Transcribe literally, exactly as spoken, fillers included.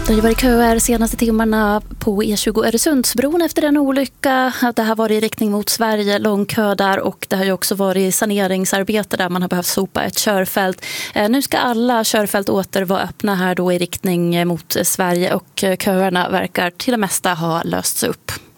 Det har ju varit köer senaste timmarna på E tjugo Öresundsbron efter en olycka. Det har varit i riktning mot Sverige, lång kö där, och det har ju också varit saneringsarbete där man har behövt sopa ett körfält. Nu ska alla körfält åter vara öppna här då i riktning mot Sverige, och köerna verkar till det mesta ha lösts upp.